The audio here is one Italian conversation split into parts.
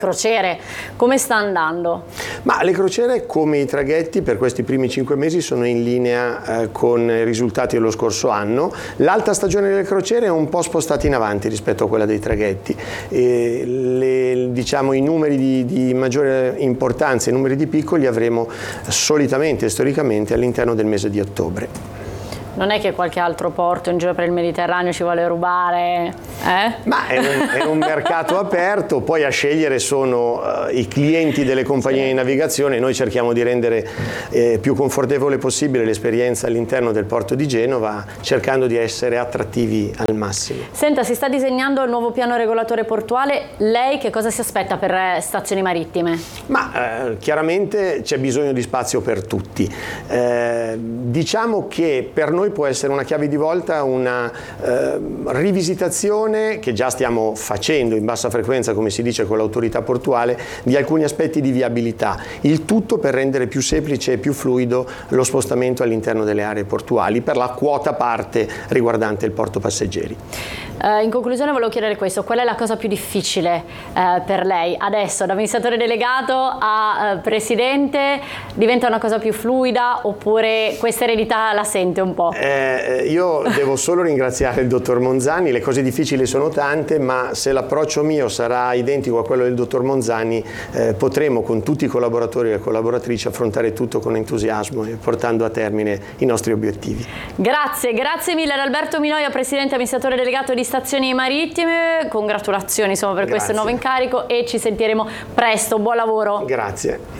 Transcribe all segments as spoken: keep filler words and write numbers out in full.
Crociere, come sta andando? Ma le crociere, come i traghetti, per questi primi cinque mesi sono in linea eh, con i risultati dello scorso anno. L'alta stagione delle crociere è un po' spostata in avanti rispetto a quella dei traghetti. E le, diciamo, i numeri di, di maggiore importanza, i numeri di picco li avremo solitamente e storicamente all'interno del mese di ottobre. Non è che qualche altro porto in giro per il Mediterraneo ci vuole rubare? Eh? Ma è un, è un mercato aperto, poi a scegliere sono uh, i clienti delle compagnie di navigazione. Noi cerchiamo di rendere eh, più confortevole possibile l'esperienza all'interno del porto di Genova, cercando di essere attrattivi al massimo. Senta, si sta disegnando il nuovo piano regolatore portuale. Lei che cosa si aspetta per eh, stazioni marittime? Ma eh, chiaramente c'è bisogno di spazio per tutti. Eh, diciamo che per noi può essere una chiave di volta una eh, rivisitazione, che già stiamo facendo in bassa frequenza, come si dice con l'autorità portuale, di alcuni aspetti di viabilità, il tutto per rendere più semplice e più fluido lo spostamento all'interno delle aree portuali per la quota parte riguardante il porto passeggeri. Uh, in conclusione volevo chiedere questo: qual è la cosa più difficile uh, per lei adesso, da amministratore delegato a uh, presidente? Diventa una cosa più fluida oppure questa eredità la sente un po'? Eh, io devo solo ringraziare il dottor Monzani. Le cose difficili sono tante, ma se l'approccio mio sarà identico a quello del dottor Monzani, eh, potremo con tutti i collaboratori e le collaboratrici affrontare tutto con entusiasmo e portando a termine i nostri obiettivi. Grazie, grazie mille ad Alberto Minoia, presidente amministratore delegato di Stazioni Marittime. Congratulazioni insomma per Grazie. questo nuovo incarico e ci sentiremo presto. Buon lavoro. Grazie.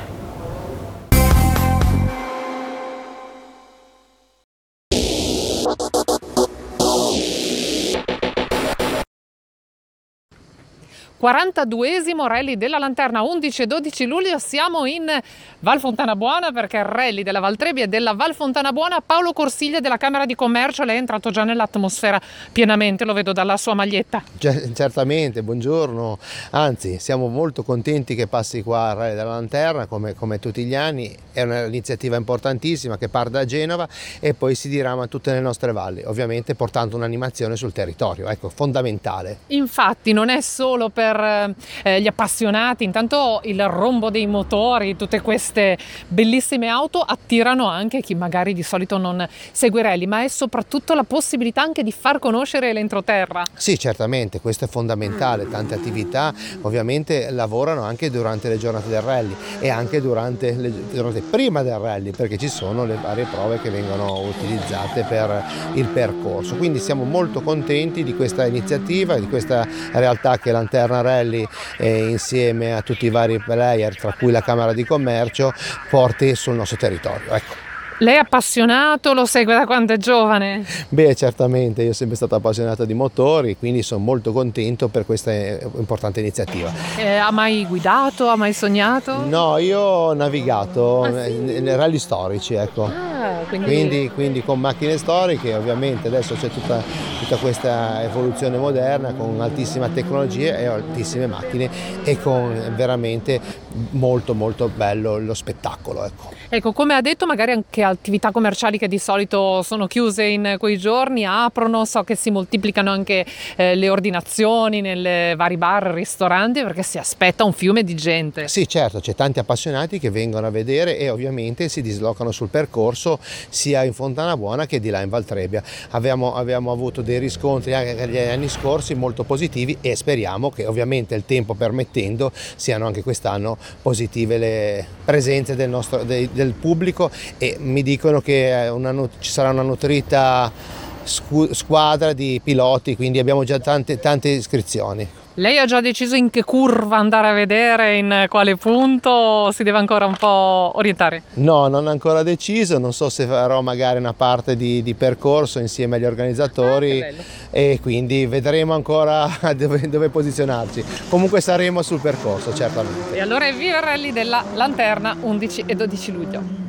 quarantaduesimo rally della Lanterna, undici e dodici luglio. Siamo in Val Fontana Buona perché il rally della Valtrebbia e della Val Fontana Buona. Paolo Corsiglia della Camera di Commercio, lei è entrato già nell'atmosfera pienamente, lo vedo dalla sua maglietta. Certamente, buongiorno, anzi siamo molto contenti che passi qua il rally della Lanterna come, come tutti gli anni. È un'iniziativa importantissima che parte da Genova e poi si dirama tutte le nostre valli, ovviamente portando un'animazione sul territorio, ecco, fondamentale. Infatti non è solo per eh, gli appassionati, intanto il rombo dei motori, tutte queste bellissime auto attirano anche chi magari di solito non segue rally, ma è soprattutto la possibilità anche di far conoscere l'entroterra. Sì, certamente, questo è fondamentale. Tante attività ovviamente lavorano anche durante le giornate del rally e anche durante le giornate prima del rally, perché ci sono le varie prove che vengono utilizzate per il percorso. Quindi siamo molto contenti di questa iniziativa, di questa realtà che Lanterna Rally eh, insieme a tutti i vari player, tra cui la Camera di Commercio, porti sul nostro territorio. Ecco. Lei è appassionato, lo segue da quando è giovane? Beh, certamente, io sono sempre stato appassionato di motori, quindi sono molto contento per questa importante iniziativa. Eh, ha mai guidato, ha mai sognato? No, io ho navigato ah, sì? nei rally storici, ecco. Ah, quindi... Quindi, quindi con macchine storiche, ovviamente adesso c'è tutta, tutta questa evoluzione moderna con altissima tecnologia e altissime macchine e con veramente molto molto bello lo spettacolo. Ecco, ecco, come ha detto, magari anche attività commerciali che di solito sono chiuse in quei giorni aprono, so che si moltiplicano anche eh, le ordinazioni nelle vari bar, ristoranti, perché si aspetta un fiume di gente. Sì, certo, c'è tanti appassionati che vengono a vedere e ovviamente si dislocano sul percorso sia in Fontana Buona che di là in Valtrebbia. Abbiamo, abbiamo avuto dei riscontri anche negli anni scorsi molto positivi e speriamo che ovviamente il tempo permettendo siano anche quest'anno positive le presenze del, nostro, del, del pubblico e mi dicono che una, ci sarà una nutrita squadra di piloti, quindi abbiamo già tante, tante iscrizioni. Lei ha già deciso in che curva andare a vedere, in quale punto, o si deve ancora un po' orientare? No, non ho ancora deciso, non so se farò magari una parte di, di percorso insieme agli organizzatori ah, e quindi vedremo ancora dove, dove posizionarci. Comunque saremo sul percorso, certamente. E allora evviva il rally della Lanterna undici e dodici luglio.